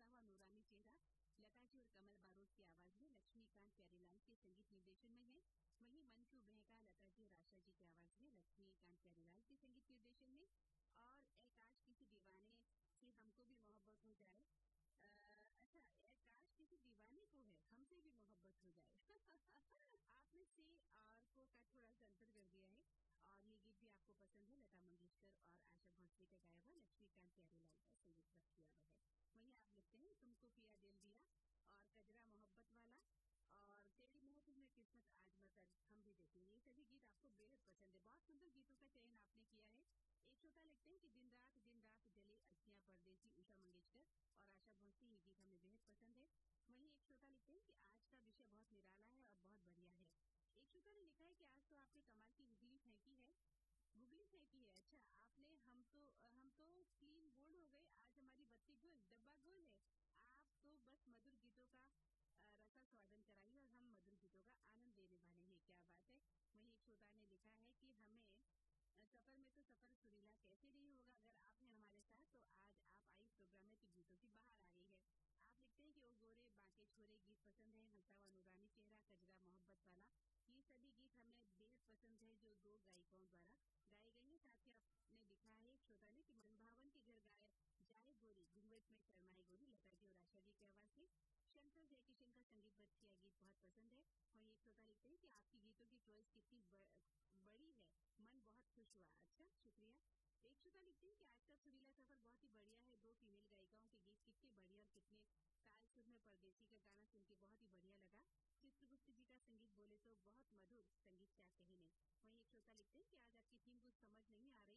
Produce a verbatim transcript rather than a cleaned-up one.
हंसा हुआ नूरानी चेहरा लता जी और कमल बारूद की आवाज में लक्ष्मीकांत प्यारेलाल के संगीत निर्देशन में है। वहीं मन क्यों बहका लता जी और आशा जी की आवाज में लक्ष्मीकांत प्यारेलाल के संगीत निर्देशन में। और एक काश किसी दीवाने से हमको भी मोहब्बत हो जाए। आ, अच्छा, एक काश किसी दीवाने को है हमसे भी मोहब्बत हो जाए। आपने सी और को का थोड़ा सा अंतर कर दिया है। और ये गीत भी आपको पसंद है। लता मंगेशकर और आशा भोसले का गाया हुआ लक्ष्मीकांत प्यारेलाल का संगीत रख किया हुआ है। वहीं आप लिखते हैं तुमको पिया दिल दिया और कजरा मोहब्बत वाला और तेरी मोहब्बत में किस्मत आज मतलब हम भी देखेंगे। ये सभी गीत आपको बेहद पसंद है। बहुत सुंदर गीतों का चयन आपने किया है। एक श्रोता लिखते हैं कि दिन रात दिन रात जले अखियां परदेसी उषा मंगेशकर और आशा भोसले, ये गीत हमें बेहद पसंद है। वहीं एक श्रोता लिखते हैं कि आज का विषय बहुत निराला है और बहुत बढ़िया है। एक श्रोता ने लिखा है कि आज तो आपने कमाल की गुगली फेंकी है। गुगली फेंकी है? अच्छा, आपने हम तो हम तो क्लीन बोर्ड हो गए। आज हमारी बत्ती गुल डब्बा गुल है। आप तो बस मधुर गीतों का रसा स्वादन कराइए और हम मधुर गीतों का आनंद लेने वाले हैं। क्या बात है। वहीं एक श्रोता ने लिखा है कि हमें सफर में तो सफर सुरीला कैसे नहीं होगा अगर आप हैं हमारे साथ। तो आज आप आई प्रोग्राम में तो गीतों की बाहर आ गई है। आप लिखते हैं कि वो गोरे बांके छोरे गीत पसंद है। हंसा हुआ नूरानी चेहरा कजरा मोहब्बत वाला, ये सभी गीत हमें बेहद पसंद है जो दो गायिकाओं द्वारा गाए गए हैं। साथ ही आपने लिखा है श्रोता ने कि मनभावन के घर गाए जाए गोरी घूंघट में शर्माई गोरी लता जी और आशा जी की आवाज में शंकर जयकिशन का संगीतबद्ध किया गीत बहुत पसंद है। और ये श्रोता लिखते हैं कि आपकी गीतों की चॉइस कितनी बड़ी है, मन बहुत खुश हुआ। अच्छा, शुक्रिया। एक श्रोता लिखते हैं कि आज का सुरीला सफर बहुत ही बढ़िया है। दो फीमेल गायिकाओं के गीत कितने बढ़िया और कितने ताल सुर में परदेसी का गाना सुन के बहुत ही बढ़िया लगा। चित्रगुप्त जी का संगीत बोले तो बहुत मधुर संगीत क्या कहने। वहीं एक श्रोता लिखते हैं कि आज आपकी थीम कुछ समझ नहीं आ